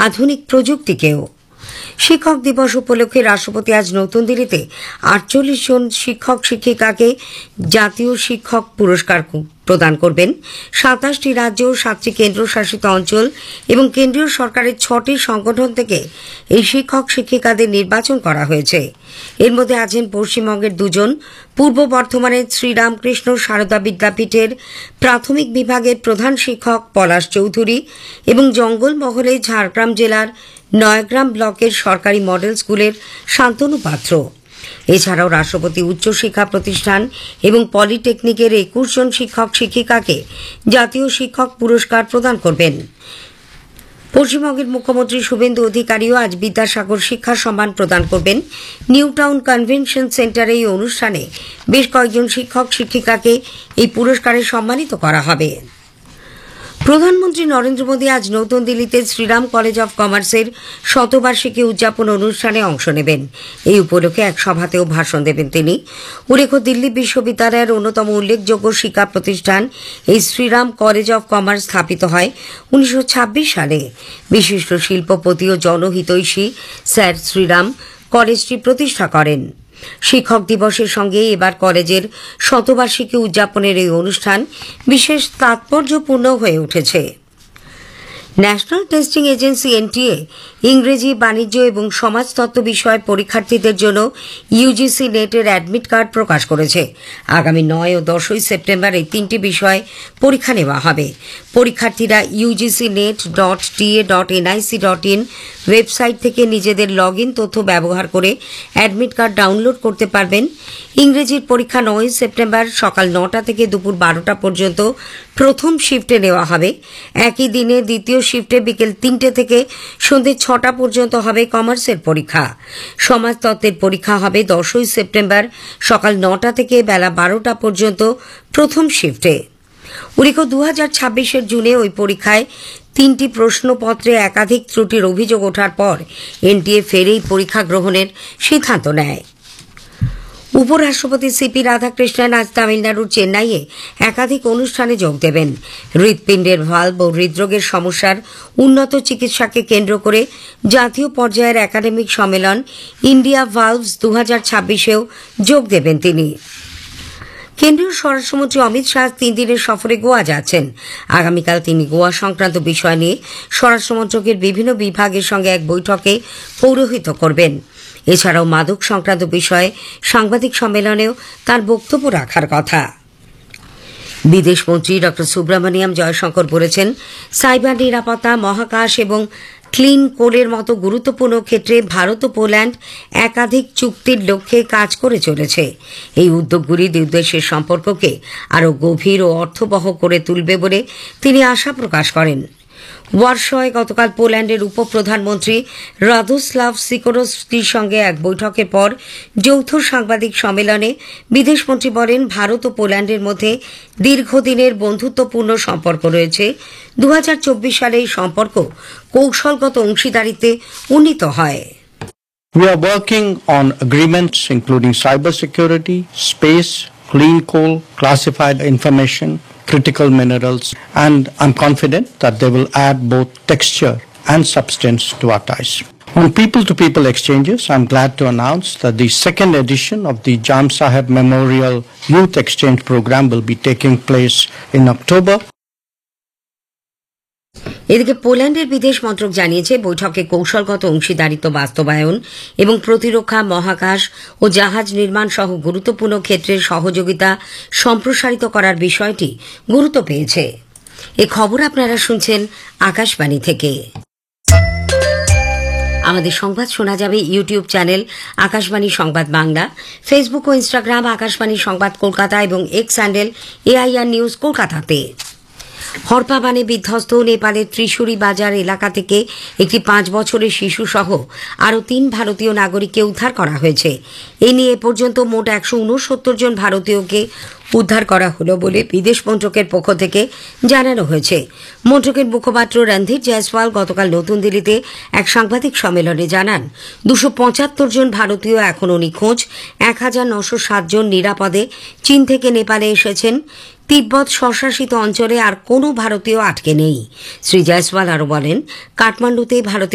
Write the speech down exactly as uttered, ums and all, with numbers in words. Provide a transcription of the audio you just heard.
আধুনিক প্রযুক্তিকেও। শিক্ষক দিবস উপলক্ষে রাষ্ট্রপতি আজ নতুন দিল্লিতে আটচল্লিশ জন শিক্ষক শিক্ষিকাকে জাতীয় শিক্ষক পুরস্কার প্রদান করবেন। সাতাশটি রাজ্য, সাতটি কেন্দ্রশাসিত অঞ্চল এবং কেন্দ্রীয় সরকারের ছটি সংগঠন থেকে এই শিক্ষক শিক্ষিকাদের নির্বাচন করা হয়েছে। এর মধ্যে আছেন পশ্চিমবঙ্গের দুজন, পূর্ব বর্ধমানের শ্রীরামকৃষ্ণ সারদা বিদ্যাপীঠের প্রাথমিক বিভাগের প্রধান শিক্ষক পলাশ চৌধুরী এবং জঙ্গলমহলে ঝাড়গ্রাম জেলার নয়গ্রাম ব্লকের সরকারি মডেল স্কুলের শান্তনু পাত্র। এছাড়াও রাষ্ট্রপতি উচ্চশিক্ষা প্রতিষ্ঠান এবং পলিটেকনিকের একুশ জন শিক্ষক শিক্ষিকাকে জাতীয় শিক্ষক পুরস্কার প্রদান করবেন। পশ্চিমবঙ্গের মুখ্যমন্ত্রী শুভেন্দু অধিকারীও আজ বিদ্যাসাগর শিক্ষা সম্মান প্রদান করবেন। নিউ টাউন কনভেনশন সেন্টারে এই অনুষ্ঠানে বেশ কয়েকজন শিক্ষক শিক্ষিকাকে এই পুরস্কারে সম্মানিত করা হবে। প্রধানমন্ত্রী নরেন্দ্র মোদী আজ নতুন দিল্লিতে শ্রীরাম কলেজ অব কমার্সের শতবার্ষিকী উদযাপন অনুষ্ঠানে অংশ নেবেন। এই উপলক্ষে এক সভাতেও ভাষণ দেবেন তিনি। উল্লেখ্য, দিল্লি বিশ্ববিদ্যালয়ের অন্যতম উল্লেখযোগ্য শিক্ষা প্রতিষ্ঠান এই শ্রীরাম কলেজ অব কমার্স স্থাপিত হয় উনিশশো ছাব্বিশ সালে। বিশিষ্ট শিল্পপতি ও জনহিতৈষী স্যার শ্রীরাম কলেজটি প্রতিষ্ঠা করেন। শিক্ষক দিবসের সঙ্গে এবার কলেজের শতবার্ষিকী উদযাপনের এই অনুষ্ঠান বিশেষ তাৎপর্যপূর্ণ হয়ে উঠেছে। ন্যাশনাল টেস্টিং এজেন্সি এনটিএ ইংরেজি, বাণিজ্য এবং সমাজতত্ত্ব বিষয় পরীক্ষার্থীদের জন্য ইউজিসি নেটের অ্যাডমিট কার্ড প্রকাশ করেছে। আগামী নয় ও দশই সেপ্টেম্বর এই তিনটি বিষয় পরীক্ষা নেওয়া হবে। পরীক্ষার্থীরা UGC net dot TA dot NIC dot in website থেকে নিজেদের লগ ইন তথ্য ব্যবহার করে অ্যাডমিট কার্ড ডাউনলোড করতে পারবেন। ইংরেজির পরীক্ষা নয় সেপ্টেম্বর সকাল নটা থেকে দুপুর বারোটা পর্যন্ত প্রথম শিফটে নেওয়া হবে। একই দিনে দ্বিতীয় শিফটে বিকেল তিনটে থেকে সন্ধ্যে ছটা পর্যন্ত হবে কমার্সের পরীক্ষা। সমাজতত্ত্বের পরীক্ষা হবে দশই সেপ্টেম্বর সকাল নটা থেকে বেলা বারোটা পর্যন্ত প্রথম শিফটে। উল্লেখ্য, দু হাজার ছাব্বিশের জুনে ওই পরীক্ষায় তিনটি প্রশ্নপত্রে একাধিক ত্রুটির অভিযোগ ওঠার পর এনটিএ ফের এই পরীক্ষা গ্রহণের সিদ্ধান্ত নেয়। উপরাষ্ট্রপতি সিপি রাধাকৃষ্ণন আজ তামিলনাড়ুর চেন্নাইয়ে একাধিক অনুষ্ঠানে যোগ দেবেন। হৃৎপিণ্ডের ভাল্ব ও হৃদরোগের সমস্যার উন্নত চিকিৎসাকে কেন্দ্র করে জাতীয় পর্যায়ের একাডেমিক সম্মেলন ইন্ডিয়া ভালভস দু হাজার ছাব্বিশেও যোগ দেবেন তিনি। কেন্দ্রীয় স্বরাষ্ট্রমন্ত্রী অমিত শাহ তিন দিনের সফরে গোয়া যাচ্ছেন। আগামীকাল তিনি গোয়া সংক্রান্ত বিষয় নিয়ে স্বরাষ্ট্রমন্ত্রকের বিভিন্ন বিভাগের সঙ্গে এক বৈঠকে পৌরোহিত্য করবেন। এছাড়াও মাদক সংক্রান্ত বিষয়ে সাংবাদিক সম্মেলনেও তার বক্তব্য রাখার কথা। বিদেশমন্ত্রী ড সুব্রমণিয়াম জয়শঙ্কর বলেছেন, সাইবার নিরাপত্তা, মহাকাশ এবং ক্লিন কোলের মতো গুরুত্বপূর্ণ ক্ষেত্রে ভারত ও পোল্যান্ড একাধিক চুক্তির লক্ষ্যে কাজ করে চলেছে। এই উদ্যোগগুলি দুই দেশের সম্পর্ককে আরও গভীর ও অর্থবহ করে তুলবে বলে তিনি আশা প্রকাশ করেন। ওয়ারশয় গতকাল পোল্যান্ডের উপপ্রধানমন্ত্রী রাদোস্লাভ সিকোরস্কির সঙ্গে এক বৈঠকের পর যৌথ সাংবাদিক সম্মেলনে বিদেশমন্ত্রী বলেন, ভারত ও পোল্যান্ডের মধ্যে দীর্ঘদিনের বন্ধুত্বপূর্ণ সম্পর্ক রয়েছে। দু হাজার চব্বিশ সালে এই সম্পর্ক কৌশলগত অংশীদারিত্বে উন্নীত হয়। We are working on agreements including cybersecurity, space, clean coal, classified information, critical minerals, and I'm confident that they will add both texture and substance to our ties. On people-to-people exchanges, I'm glad to announce that the second edition of the Jam Saheb Memorial Youth Exchange Program will be taking place in October. এদিকে পোল্যান্ডের বিদেশ মন্ত্রক জানিয়েছে, বৈঠকে কৌশলগত অংশীদারিত্ব বাস্তবায়ন এবং প্রতিরক্ষা, মহাকাশ ও জাহাজ নির্মাণ সহ গুরুত্বপূর্ণ ক্ষেত্রের সহযোগিতা সম্প্রসারিত করার বিষয়টি গুরুত্ব পেয়েছে। এ খবর আপনারা শুনছেন আকাশবাণী থেকে। আমাদের সংবাদ শোনা যাবে ইউটিউব চ্যানেল আকাশবাণী সংবাদ বাংলা, ফেসবুক ও ইনস্টাগ্রাম আকাশবাণী সংবাদ কলকাতা এবং এক্স হ্যান্ডেল এআইআর নিউজ কলকাতাতে। হরপাবানে বিধ্বস্ত নেপালের ত্রিশুরি বাজার এলাকা থেকে একটি পাঁচ বছরের শিশু সহ আরও তিন ভারতীয় নাগরিককে উদ্ধার করা হয়েছে। এ নিয়ে এ পর্যন্ত মোট একশো উনসত্তর জন ভারতীয়কে উদ্ধার করা হল বলে বিদেশ মন্ত্রকের পক্ষ থেকে জানানো হয়েছে। মন্ত্রকের মুখপাত্র রণধীর জয়সওয়াল গতকাল নতুন দিল্লিতে এক সাংবাদিক সম্মেলনে জানান, দুশো পঁচাত্তর জন ভারতীয় এখনও নিখোঁজ, এক হাজার নশো সাত জন নিরাপদে চীন থেকে নেপালে এসেছেন। তিব্বত স্বশাসিত অঞ্চলে আর কোনো ভারতীয় আটকে নেই। শ্রী জয়সওয়াল আরও বলেন, কাঠমান্ডুতে ভারতের